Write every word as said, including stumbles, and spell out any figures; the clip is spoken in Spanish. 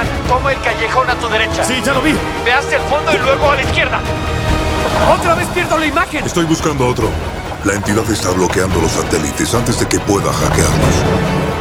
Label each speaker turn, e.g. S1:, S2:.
S1: Ethan, toma el callejón a tu derecha.
S2: Sí, ya lo vi.
S1: Ve hacia el fondo y luego a la izquierda.
S2: ¡Otra vez pierdo la imagen!
S3: Estoy buscando a otro. La entidad está bloqueando los satélites antes de que pueda hackearlos.